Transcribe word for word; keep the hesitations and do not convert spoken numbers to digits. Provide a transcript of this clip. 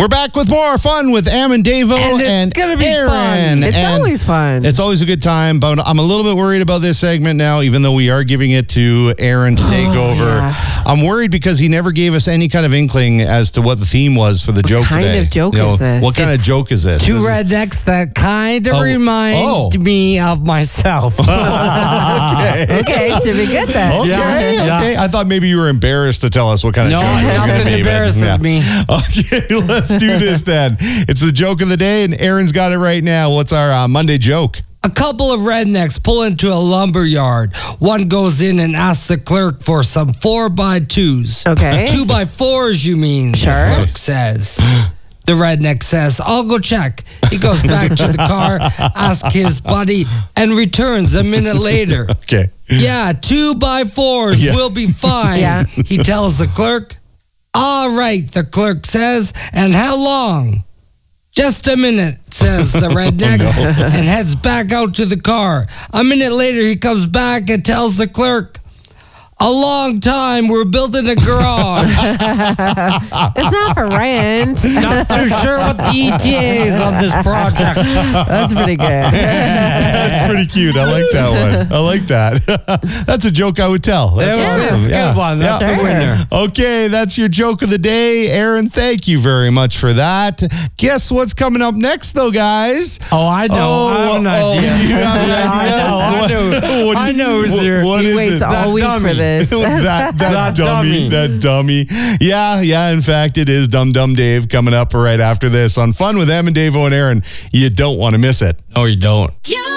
We're back with more fun with Am and Davo And it's and gonna be Aaron. fun. It's And always fun. It's always a good time, but I'm a little bit worried about this segment now, even though we are giving it to Aaron to take Oh, over. yeah. I'm worried because he never gave us any kind of inkling as to what the theme was for the joke kind today. of joke You know, is this? What kind of It's joke is this? Two This is- rednecks that kind of Oh, remind oh. me of myself. okay. Okay, should be good then. Okay, Yeah, yeah. okay. I thought maybe you were embarrassed to tell us what kind of No, joke it was going to nothing be. but- embarrasses yeah. me. Okay, let's do this then. It's the joke of the day, and Aaron's got it right now. What's our uh, Monday joke? A couple of rednecks pull into a lumber yard. One goes in and asks the clerk for some four by twos. Okay. Two by fours, you mean? Sure. The clerk says. The redneck says, I'll go check. He goes back to the car, asks his buddy, and returns a minute later. Okay. Yeah, two by fours Yeah. will be fine. Yeah. He tells the clerk. All right, the clerk says. And how long? Just a minute, says the redneck, and heads back out to the car. A minute later, he comes back and tells the clerk, a long time, we're building a garage. It's not for rent. Not too sure what the E T A is on this project. That's pretty good. That's pretty cute. I like that one. I like that. That's a joke I would tell. That's That was- awesome. that's a good Yeah. one. That's Yeah. a winner. Okay, that's your joke of the day. Aaron, thank you very much for that. Guess what's coming up next, though, guys? Oh, I know. Oh, I have an oh, idea. do you have an I idea? know. I What- know. what- I know who's what- here. what He is waits it? all That week for dummy. this. that that, That dummy, dummy. that dummy. Yeah, yeah. In fact, it is Dum Dum Dave coming up right after this on Fun with Em and Davo and Aaron. You don't want to miss it. No, you don't.